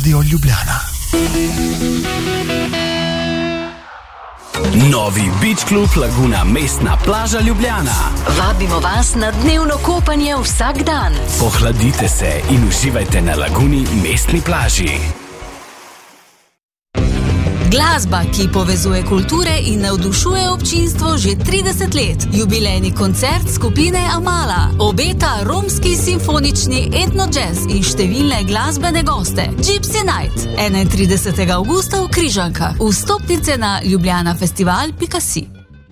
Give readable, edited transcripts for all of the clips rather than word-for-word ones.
Radio Ljubljana. Novi Beach Club Laguna, mestna plaža Ljubljana. Vabimo vas na dnevno kopanje vsak dan. Pohladite se in uživajte na Laguni, mestni plaži. Glasba, ki povezuje kulture in navdušuje občinstvo že 30 let. Jubilejni koncert skupine Amala obeta romski simfonični etno-jazz in številne glasbene goste. Gypsy Night 31. avgusta v Križankah. Vstopnice na ljubljanafestival.si.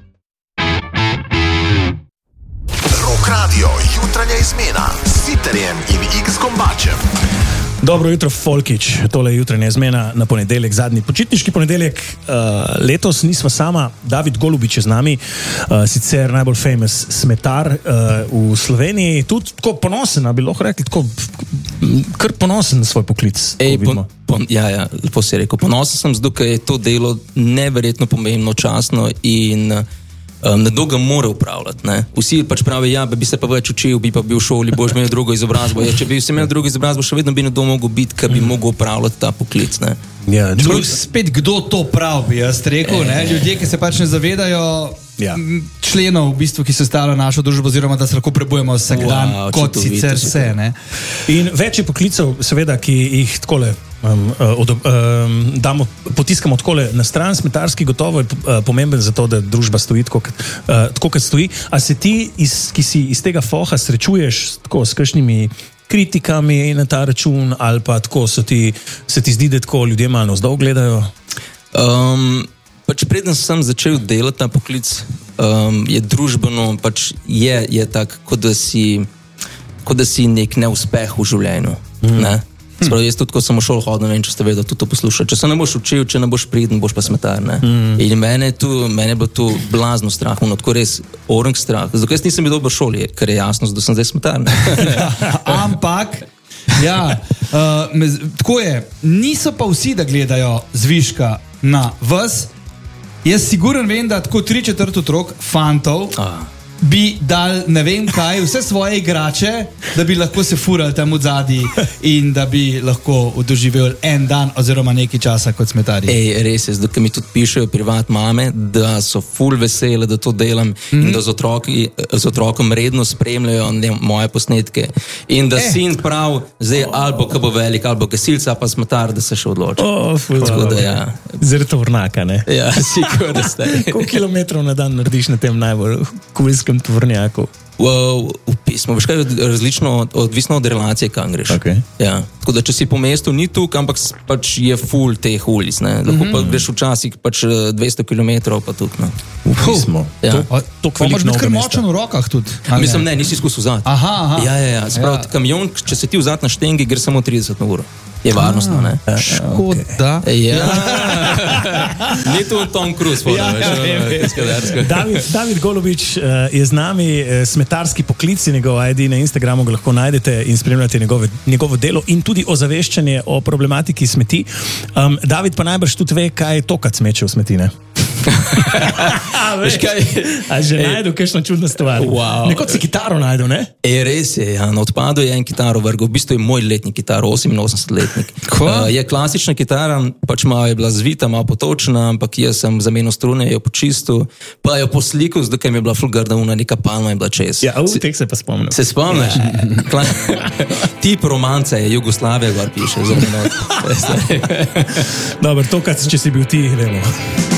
Rock Radio, jutranja izmena s Siterjem in X-Gombačem. Dobro jutro, Folkič. Tole je jutranja izmena na ponedeljek, zadnji počitniški ponedeljek. Letos nisva sama, David Golubič je z nami, sicer najbolj famous smetar v Sloveniji. Tudi tako ponosen, bi lahko rekli, tako kar ponosen na svoj poklic. Lepo si rekel. Ponosen sem, zato ker je to delo neverjetno pomembno, častno in nekdo ga mora upravljati. Ne? Vsi pač pravi, bi se pa več učil, bi pa bil v šoli, boš imel drugo izobrazbo. Če bi si imel drugo izobrazbo, še vedno bi nekdo mogel biti, ki bi mogel upravljati ta poklic. Ne? Ja, spet kdo to pravi, bi jaz rekel. Ljudje, ki se pač ne zavedajo členov, v bistvu, ki se stavljajo našo družbo, oziroma da se lahko prebujemo vsak dan, kot sicer se. Ne? In več je poklicev, seveda, ki jih takole potiskamo takole na stran. Smetarski gotovo je pomemben za to, da družba stoji tako, kot stoji. A se ti, ki si iz tega foha srečuješ tako s kakšnimi kritikami na ta račun, ali pa tako se ti zdi, da tako ljudje malo navzdol gledajo? Pač preden sem začel delati ta poklic, je družbeno, pač je tak, kot da si nek neuspeh v življenju. Ne? Sprav, jaz tudi, ko sem v šolo hodil, ne vem, če ste vedeli tudi to poslušati. Če se ne boš učil, če ne boš priden, boš pa smetar. Ne? In mene je bilo to blazno strah, tako res orang strah. Zato jaz nisem bil dober v šoli, ker je jasno, da sem zdaj smetar. Ampak, tako je, niso pa vsi, da gledajo zviška na vas. Jaz siguren vem, da tako 3/4 otrok, fantov, bi dal ne vem kaj, vse svoje igrače, da bi lahko se furali tam od zadaj in da bi lahko doživel en dan oziroma nekaj časa kot smetarji. Res je, zdaj mi tudi pišejo privat mame, da so ful vesele, da to delam in da z otrokom redno spremljajo moje posnetke. In da sin prav, zdaj albo ko bo velik, albo gasilca, pa smetar, da se še odloči. Zaradi tovornjaka, ne? Ja, sigurno da ste. Koliko kilometrov na dan narediš na tem najbolj kubilskem tovornjaku? V pismu, veš kaj, različno, odvisno od relacije, kam greš. Okay. Ja. Tako da, če si po mestu, ni tukaj, ampak pač je ful teh ulic, ne. Lahko pa greš včasih pač 200 kilometrov, pa tukaj, ne. V pismu. Ja. To imaš biti kar močen v rokah tudi. Mislim, ne, nisi izkusil vzad. Aha. Ja. Sprav, kamion, če se ti vzad na štengi, gre samo 30 na uro. Je varnostno, ne? Škoda. Ja. Ni tu Tom Cruise, David Golubič je z nami, smetarski poklic, njegov ID na Instagramu ga lahko najdete in spremljate njegovo delo in tudi ozaveščanje o problematiki smeti. David pa najbrž tudi ve, kaj je to, kad smeče v smeti, ne? A že najdu kakšno čudno stvar? Wow. Nekot si kitaro najdu, ne? Res je, ja. Na odpadu je en kitaro vrgel, v bistvu je moj letnik kitar, 88-letnik. Je klasična kitara, pač malo je bila zvita, malo potočena, ampak jaz sem zamenil strune, jo počistil, pa jo poslikal, zdaj, ker mi je bila ful grda una, neka palma je bila čez. Ja, tek se pa spomnim. Se spomniš? Tip romance je Jugoslavija, gor piše, za minut. Dobro, to, če si bil ti, vemo.